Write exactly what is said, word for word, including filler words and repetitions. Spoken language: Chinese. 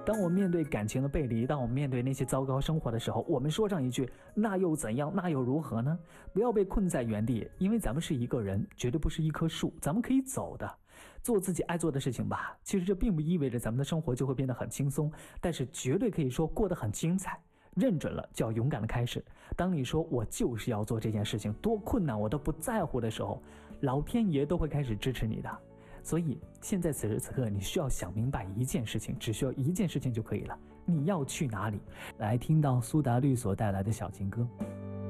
当我面对感情的背离，当我面对那些糟糕生活的时候，我们说上一句那又怎样，那又如何呢？不要被困在原地，因为咱们是一个人，绝对不是一棵树，咱们可以走的，做自己爱做的事情吧。其实这并不意味着咱们的生活就会变得很轻松，但是绝对可以说过得很精彩。认准了就要勇敢的开始。当你说我就是要做这件事情，多困难我都不在乎的时候，老天爷都会开始支持你的。所以现在此时此刻，你需要想明白一件事情，只需要一件事情就可以了。你要去哪里？来听到苏打绿所带来的小情歌。